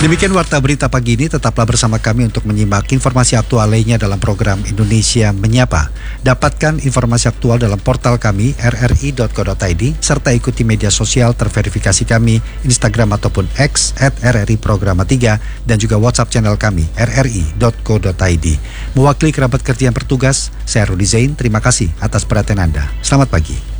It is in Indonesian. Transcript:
Demikian Warta Berita pagi ini, tetaplah bersama kami untuk menyimak informasi aktual lainnya dalam program Indonesia Menyapa. Dapatkan informasi aktual dalam portal kami rri.co.id serta ikuti media sosial terverifikasi kami Instagram ataupun X @RRI_Programa3 dan juga WhatsApp channel kami rri.co.id. Mewakili kerabat kerja yang bertugas, saya Rudi Zain, terima kasih atas perhatian Anda. Selamat pagi.